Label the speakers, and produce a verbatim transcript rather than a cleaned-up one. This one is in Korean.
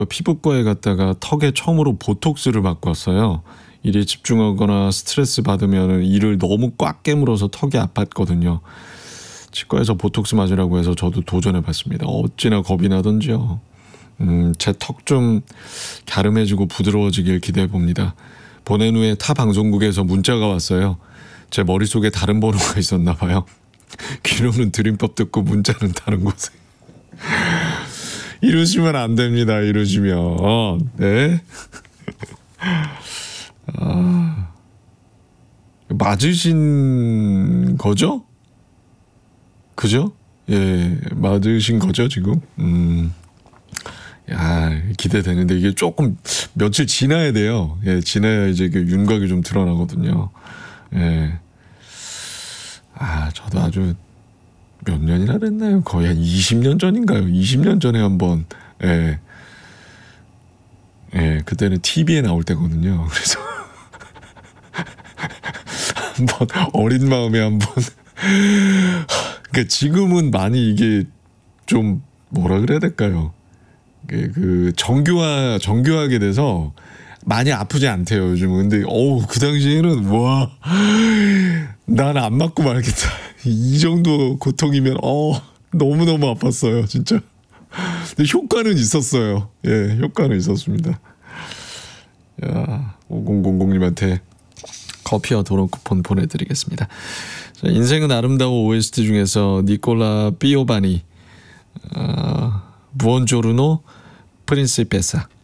Speaker 1: 피부과에 갔다가 턱에 처음으로 보톡스를 맞고 왔어요. 일에 집중하거나 스트레스 받으면 이를 너무 꽉 깨물어서 턱이 아팠거든요. 치과에서 보톡스 맞으라고 해서 저도 도전해봤습니다. 어찌나 겁이 나던지요. 음, 제 턱 좀 갸름해지고 부드러워지길 기대해봅니다. 보낸 후에 타 방송국에서 문자가 왔어요. 제 머릿속에 다른 번호가 있었나 봐요. 귀로는 드림법 듣고 문자는 다른 곳에. 이러시면 안 됩니다. 이러시면. 네. 아, 맞으신 거죠? 그죠? 예, 맞으신 거죠 지금? 음, 야, 기대되는데 이게 조금 며칠 지나야 돼요. 예, 지나야 이제 그 윤곽이 좀 드러나거든요. 예, 아, 저도 아주 몇 년이나 됐나요? 거의 한 이십 년 전인가요? 이십 년 전에 한번, 예, 예, 그때는 티비에 나올 때거든요. 그래서 한번 어린 마음에 한번. 그러니까 지금은 많이 이게 좀 뭐라 그래야 될까요? 그 정교화 정교하게 돼서 많이 아프지 않대요 요즘은. 근데 어우 그 당시에는 와, 난 안 맞고 말겠다. 이 정도 고통이면 어 너무 너무 아팠어요 진짜. 근데 효과는 있었어요. 예, 효과는 있었습니다. 야, 오공공공님한테 커피와 도넛 쿠폰 보내드리겠습니다. 자, 인생은 아름다워 오에스티 중에서 니콜라 피오바니, 어, 부온조르노 프린시페사